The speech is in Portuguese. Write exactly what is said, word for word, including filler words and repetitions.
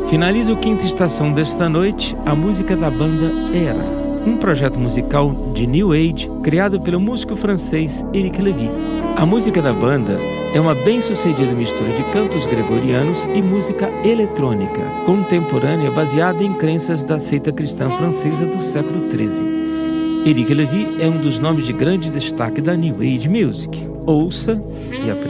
Finaliza o Quinta Estação desta noite, a música da banda Era, um projeto musical de New Age criado pelo músico francês Eric Lévy. A música da banda é uma bem-sucedida mistura de cantos gregorianos e música eletrônica, contemporânea baseada em crenças da seita cristã francesa do século treze. Eric Lévy é um dos nomes de grande destaque da New Age Music. Ouça e aprenda.